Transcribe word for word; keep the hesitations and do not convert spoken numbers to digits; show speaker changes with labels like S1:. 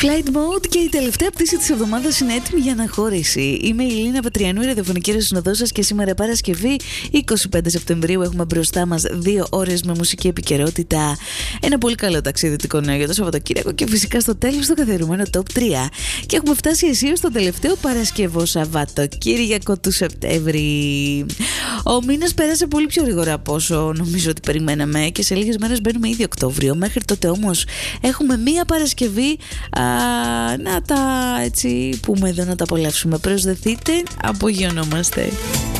S1: Flight Mode και η τελευταία πτήση της εβδομάδας είναι έτοιμη για αναχώρηση. Είμαι η Λίνα Πατριανού, η ραδιοφωνική συνοδός σας, και σήμερα Παρασκευή είκοσι πέντε Σεπτεμβρίου έχουμε μπροστά μας δύο ώρες με μουσική επικαιρότητα, ένα πολύ καλό ταξιδιωτικό νέο για το Σαββατοκύριακο και φυσικά στο τέλος το καθιερωμένο top τρία. Και έχουμε φτάσει αισίως στο τελευταίο Παρασκευό Σαββατοκύριακο του Σεπτέμβρη. Ο μήνας πέρασε πολύ πιο γρήγορα από όσο νομίζω ότι περιμέναμε και σε λίγες μέρες μπαίνουμε ήδη Οκτώβριο. Μέχρι τότε όμως έχουμε μία Παρασκευή α, να τα έτσι πούμε εδώ, να τα απολαύσουμε. Προσδεθείτε, απογειωνόμαστε.